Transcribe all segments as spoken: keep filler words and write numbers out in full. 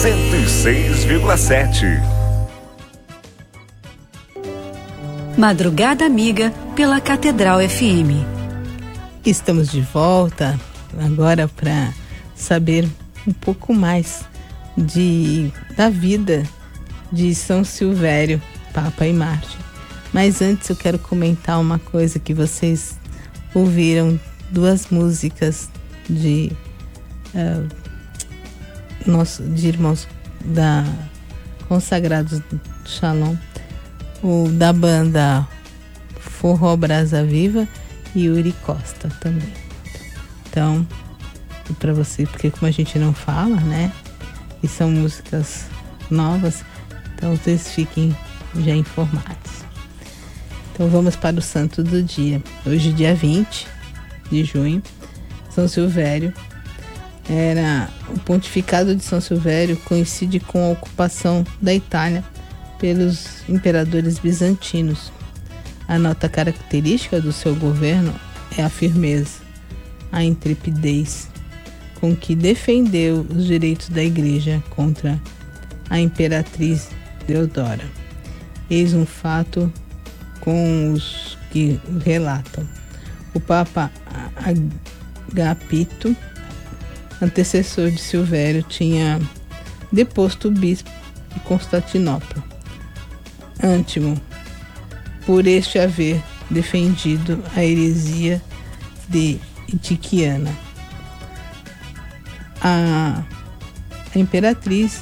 cento e seis vírgula sete. Madrugada Amiga pela Catedral F M. Estamos de volta agora para saber um pouco mais de, da vida de São Silvério, Papa e Mártir. Mas antes eu quero comentar uma coisa que vocês ouviram, duas músicas de, uh, nosso, de irmãos da Consagrados Shalom, o da banda Forró Brasa Viva e Yuri Costa também. Então, para você, porque como a gente não fala, né? E são músicas novas, então vocês fiquem já informados. Então vamos para o santo do dia. Hoje, dia vinte de junho, São Silvério. Era o pontificado de São Silvério coincide com a ocupação da Itália pelos imperadores bizantinos. A nota característica do seu governo é a firmeza, a intrepidez com que defendeu os direitos da Igreja contra a imperatriz Deodora. Eis um fato com os que relatam. O Papa Agapito, antecessor de Silvério, tinha deposto o bispo de Constantinopla, Antimo, por este haver defendido a heresia de Itiquiana. A, a imperatriz,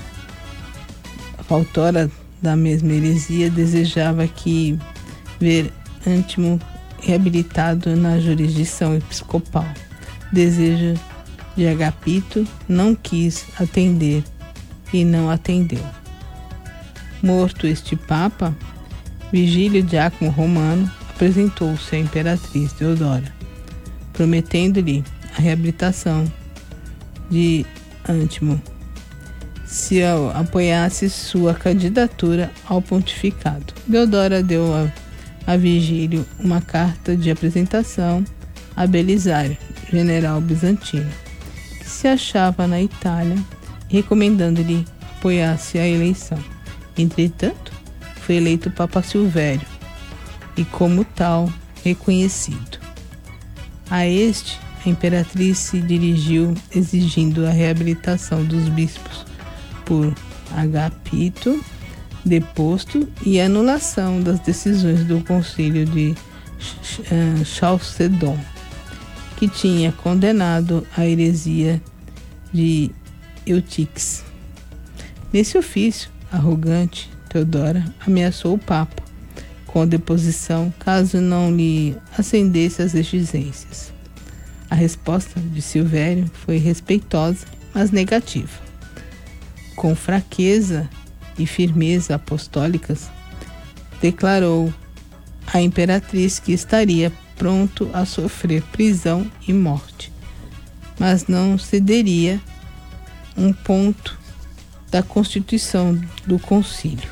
a autora da mesma heresia, desejava que ver Antimo reabilitado na jurisdição episcopal. Desejo de Agapito, não quis atender e não atendeu. Morto este papa, Vigílio, diácono romano, apresentou-se à imperatriz Deodora, prometendo-lhe a reabilitação de Antimo se apoiasse sua candidatura ao pontificado. Deodora deu a, a Vigílio uma carta de apresentação a Belisário, general bizantino, que se achava na Itália, recomendando-lhe apoiasse a eleição. Entretanto, foi eleito Papa Silvério e, como tal, reconhecido. A este, a imperatriz se dirigiu exigindo a reabilitação dos bispos por Agapito, deposto, e a anulação das decisões do concílio de Chalcedon, que tinha condenado a heresia de Eutix. Nesse ofício, arrogante, Teodora ameaçou o Papa com a deposição caso não lhe acendesse as exigências. A resposta de Silvério foi respeitosa, mas negativa. Com fraqueza e firmeza apostólicas, declarou à imperatriz que estaria pronto a sofrer prisão e morte, mas não cederia um ponto da constituição do concílio.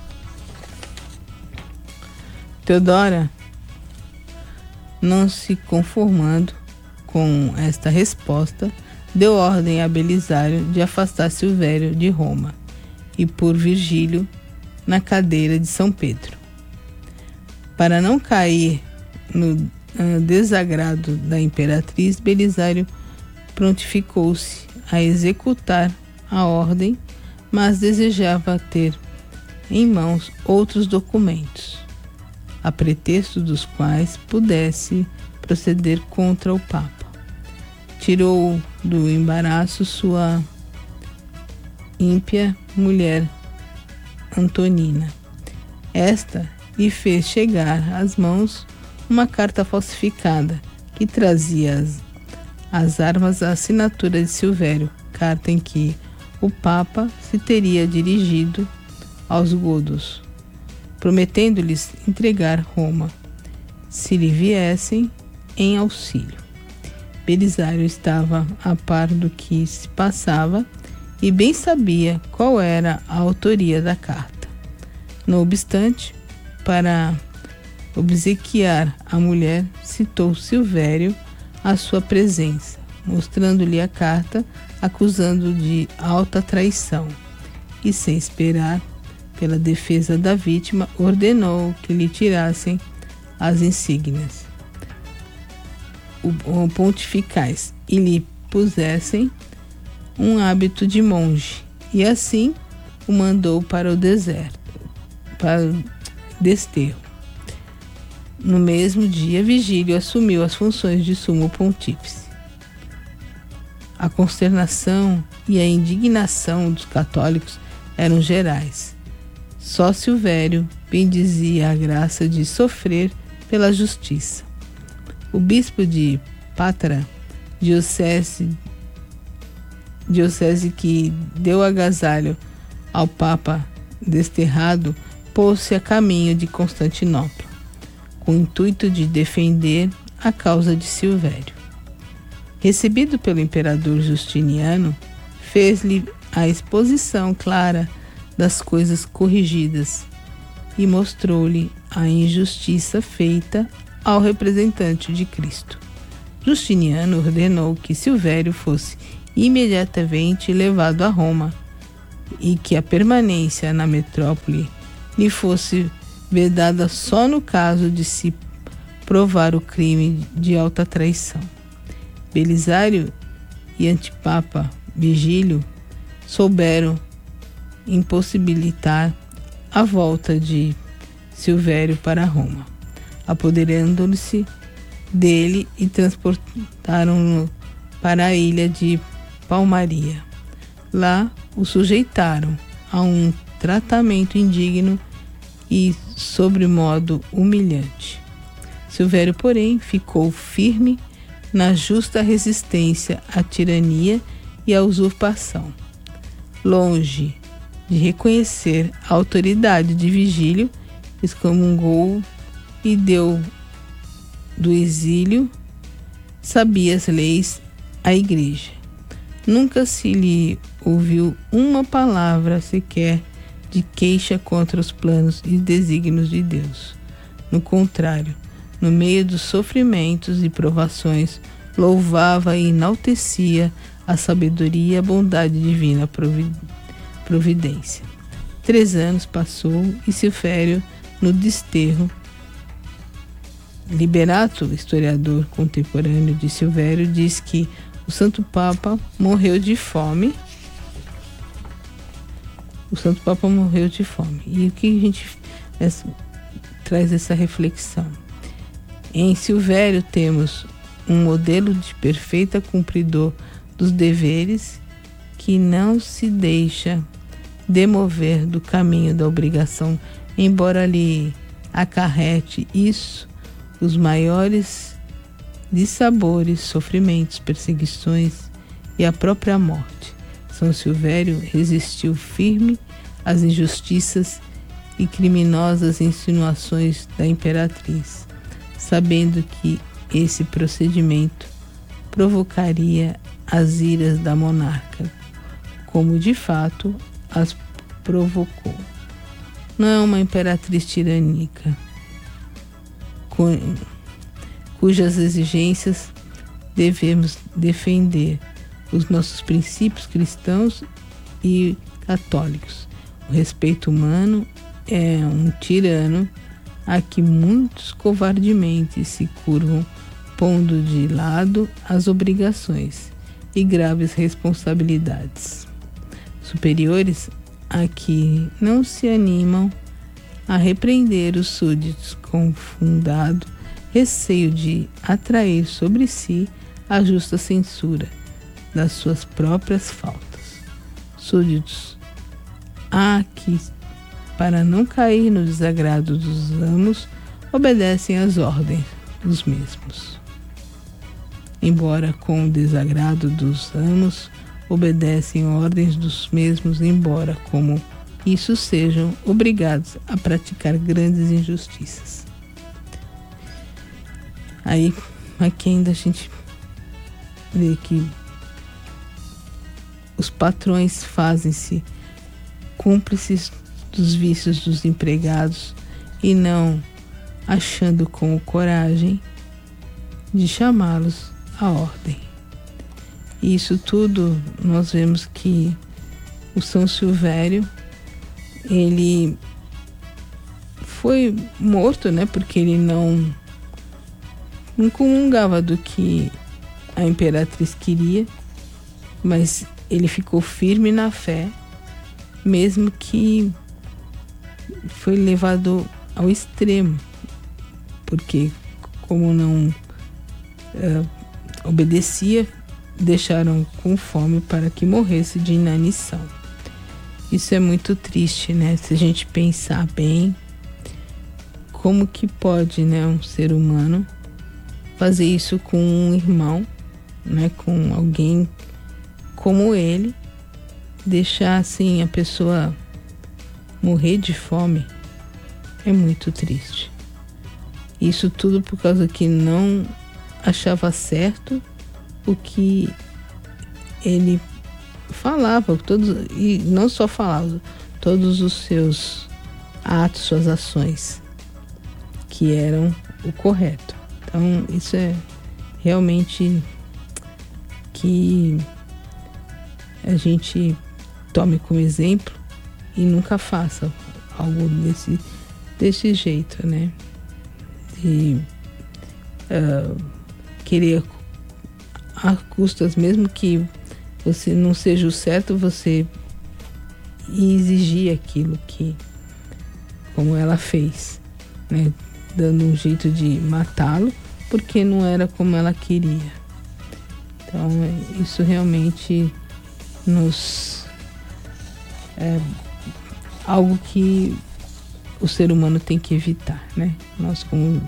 Teodora, não se conformando com esta resposta, deu ordem a Belisário de afastar Silvério de Roma e por Vigílio na cadeira de São Pedro. Para não cair no uh, desagrado da imperatriz, Belisário prontificou-se a executar a ordem, mas desejava ter em mãos outros documentos, a pretexto dos quais pudesse proceder contra o Papa. Tirou do embaraço sua ímpia mulher Antonina. Esta lhe fez chegar às mãos uma carta falsificada que trazia as, as armas à assinatura de Silvério, carta em que o Papa se teria dirigido aos godos, prometendo-lhes entregar Roma, se lhe viessem em auxílio. Belisário estava a par do que se passava e bem sabia qual era a autoria da carta. Não obstante, para obsequiar a mulher, citou Silvério à sua presença, mostrando-lhe a carta, acusando de alta traição e, sem esperar pela defesa da vítima, ordenou que lhe tirassem as insígnias o pontificais e lhe pusessem um hábito de monge, e assim o mandou para o deserto, para o desterro. No mesmo dia, Vigílio assumiu as funções de sumo pontífice. A consternação e a indignação dos católicos eram gerais. Só Silvério bendizia a graça de sofrer pela justiça. O bispo de Pátara, diocese, diocese que deu agasalho ao Papa desterrado, pôs-se a caminho de Constantinopla, com o intuito de defender a causa de Silvério. Recebido pelo imperador Justiniano, fez-lhe a exposição clara das coisas corrigidas e mostrou-lhe a injustiça feita ao representante de Cristo. Justiniano ordenou que Silvério fosse imediatamente levado a Roma e que a permanência na metrópole lhe fosse vedada só no caso de se provar o crime de alta traição. Belisário e antipapa Vigílio souberam impossibilitar a volta de Silvério para Roma, apoderando-se dele e transportaram-no para a ilha de Palmaria. Lá o sujeitaram a um tratamento indigno e sobremodo humilhante. Silvério, porém, ficou firme na justa resistência à tirania e à usurpação. Longe de reconhecer a autoridade de Vigílio, excomungou e deu do exílio, sabia as leis à igreja. Nunca se lhe ouviu uma palavra sequer de queixa contra os planos e desígnios de Deus. No contrário, no meio dos sofrimentos e provações, louvava e enaltecia a sabedoria e a bondade divina providência. Três anos passou e Silvério, no desterro, Liberato, historiador contemporâneo de Silvério, diz que o Santo Papa morreu de fome. O Santo Papa morreu de fome. E o que a gente essa, traz essa reflexão? Em Silvério temos um modelo de perfeita cumpridor dos deveres que não se deixa demover do caminho da obrigação, embora lhe acarrete isso os maiores dissabores, sofrimentos, perseguições e a própria morte. São Silvério resistiu firme às injustiças e criminosas insinuações da imperatriz, sabendo que esse procedimento provocaria as iras da monarca, como de fato as provocou. Não é uma imperatriz tirânica, cujas exigências devemos defender, os nossos princípios cristãos e católicos. O respeito humano é um tirano a que muitos covardemente se curvam, pondo de lado as obrigações e graves responsabilidades. Superiores a que não se animam a repreender os súditos com fundado receio de atrair sobre si a justa censura das suas próprias faltas. Súditos a que, para não cair no desagrado dos amos, obedecem às ordens dos mesmos. Embora com o desagrado dos amos, obedecem ordens dos mesmos, embora como isso sejam obrigados a praticar grandes injustiças. Aí, aqui ainda a gente vê que os patrões fazem-se cúmplices dos vícios dos empregados e não achando com coragem de chamá-los à ordem. E isso tudo nós vemos que o São Silvério, ele foi morto, né? Porque ele não, não comungava do que a imperatriz queria, mas ele ficou firme na fé, mesmo que foi levado ao extremo, porque como não uh, obedecia, deixaram com fome para que morresse de inanição. Isso é muito triste, né? Se a gente pensar bem, como que pode, né, um ser humano fazer isso com um irmão, né, com alguém como ele, deixar assim a pessoa morrer de fome? É muito triste. Isso tudo por causa que não achava certo o que ele falava, todos, e não só falava, todos os seus atos, suas ações, que eram o correto. Então isso é realmente que a gente tome como exemplo e nunca faça algo desse, desse jeito, né? De uh, querer a custas, mesmo que você não seja o certo, você exigir aquilo que, como ela fez, né? Dando um jeito de matá-lo, porque não era como ela queria. Então isso realmente nos é algo que o ser humano tem que evitar, né? Nós, como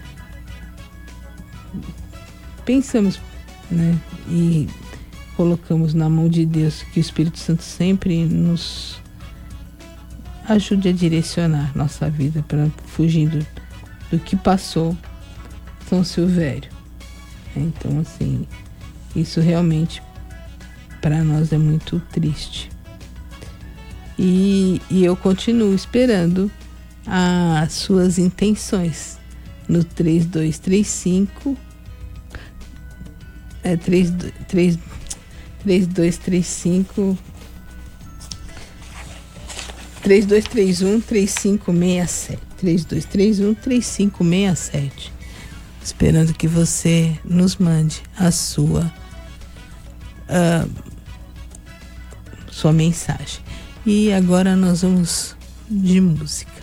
pensamos, né, e colocamos na mão de Deus, que o Espírito Santo sempre nos ajude a direcionar nossa vida para fugir do, do que passou São Silvério. Então, assim, isso realmente para nós é muito triste. E, e eu continuo esperando as suas intenções no três dois três cinco é três dois três cinco três dois três um três cinco seis sete três dois três um três cinco seis sete, esperando que você nos mande a sua uh, sua mensagem. E agora nós vamos de música.